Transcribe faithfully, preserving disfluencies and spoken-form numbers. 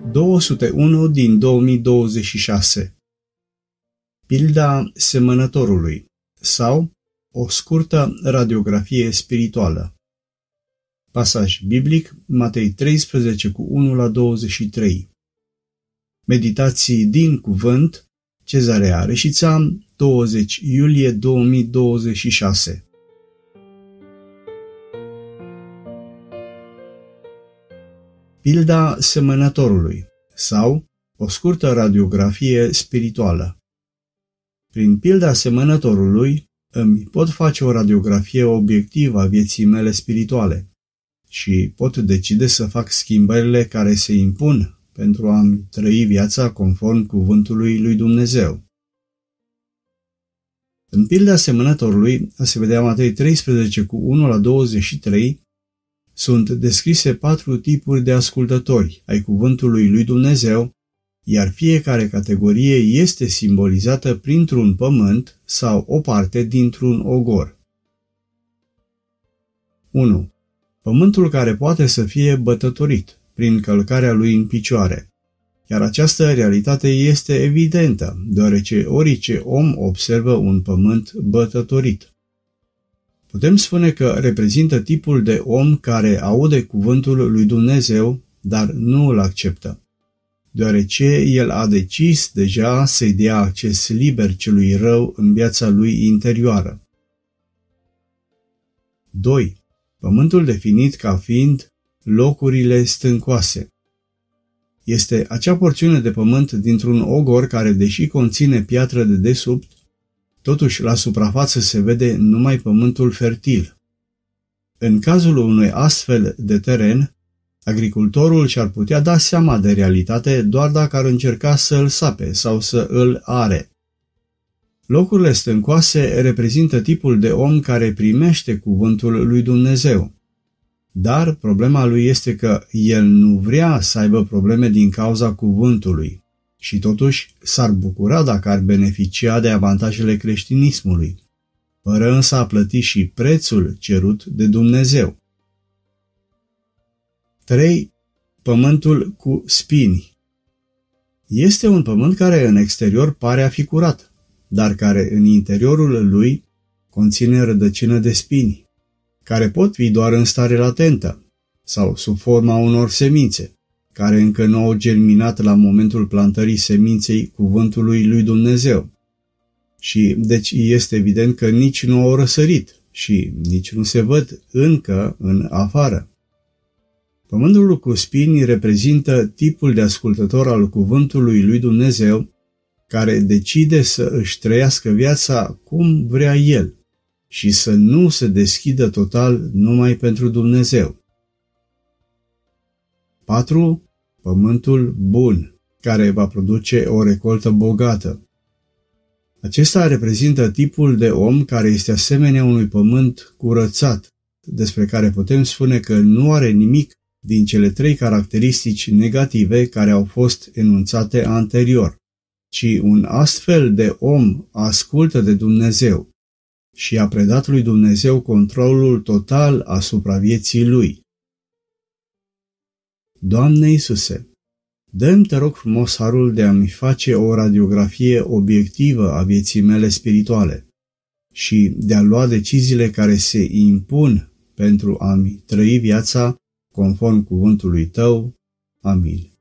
două sute unu din două mii douăzeci și șase. Pilda semănătorului sau o scurtă radiografie spirituală. Pasaj biblic Matei treisprezece cu unu la douăzeci și trei. Meditații din cuvânt Cezarea Reșița, douăzeci iulie două mii douăzeci și șase. Pilda semănătorului sau o scurtă radiografie spirituală. Prin pilda semănătorului îmi pot face o radiografie obiectivă a vieții mele spirituale și pot decide să fac schimbările care se impun pentru a-mi trăi viața conform cuvântului lui Dumnezeu. În pilda semănătorului, a se vedea Matei treisprezece cu unu la douăzeci și trei, sunt descrise patru tipuri de ascultători ai cuvântului lui Dumnezeu, iar fiecare categorie este simbolizată printr-un pământ sau o parte dintr-un ogor. unu. Pământul care poate să fie bătătorit prin călcarea lui în picioare. Iar această realitate este evidentă, deoarece orice om observă un pământ bătătorit. Putem spune că reprezintă tipul de om care aude cuvântul lui Dumnezeu, dar nu îl acceptă, deoarece el a decis deja să-i dea acces liber celui rău în viața lui interioară. doi. Pământul definit ca fiind locurile stâncoase. Este acea porțiune de pământ dintr-un ogor care, deși conține piatră de desubt, totuși la suprafață se vede numai pământul fertil. În cazul unui astfel de teren, agricultorul și-ar putea da seama de realitate doar dacă ar încerca să îl sape sau să îl are. Locurile stâncoase reprezintă tipul de om care primește cuvântul lui Dumnezeu. Dar problema lui este că el nu vrea să aibă probleme din cauza cuvântului și totuși s-ar bucura dacă ar beneficia de avantajele creștinismului, fără însă a plăti și prețul cerut de Dumnezeu. trei. Pământul cu spini. Este un pământ care în exterior pare a fi curat, dar care în interiorul lui conține rădăcină de spini, care pot fi doar în stare latentă sau sub forma unor semințe, care încă nu au germinat la momentul plantării seminței cuvântului lui Dumnezeu. Și deci este evident că nici nu au răsărit și nici nu se văd încă în afară. Pământul cu spini reprezintă tipul de ascultător al cuvântului lui Dumnezeu, care decide să își trăiască viața cum vrea el și să nu se deschidă total numai pentru Dumnezeu. patru. Pământul bun, care va produce o recoltă bogată. Acesta reprezintă tipul de om care este asemenea unui pământ curățat, despre care putem spune că nu are nimic din cele trei caracteristici negative care au fost enunțate anterior, ci un astfel de om ascultă de Dumnezeu și a predat lui Dumnezeu controlul total asupra vieții lui. Doamne Iisuse, dă-mi, te rog frumos, harul de a-mi face o radiografie obiectivă a vieții mele spirituale și de a lua deciziile care se impun pentru a-mi trăi viața conform cuvântului Tău. Amin.